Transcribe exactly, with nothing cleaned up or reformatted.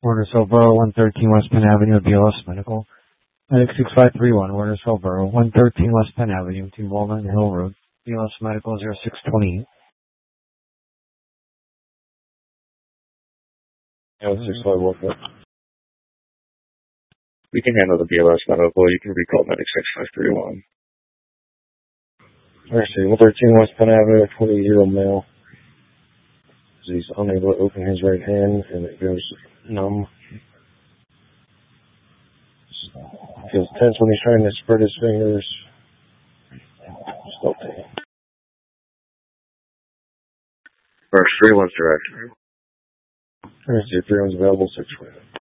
Warnersville Borough, one thirteen West Penn Avenue, B L S Medical. Medic six five three one, Warnersville Borough, one thirteen West Penn Avenue, between Walnut and Hill Road. B L S Medical zero six two eight. Yeah, six five one. We can handle the B L S Medical. You can recall Medic six five three one. Actually, one thirteen West Penn Avenue, twenty-year-old male. He's unable to open his right hand, and it goes numb. Feels tense when he's trying to spread his fingers. Still pain. First, three one's direct. Let's see if three one's available, six one.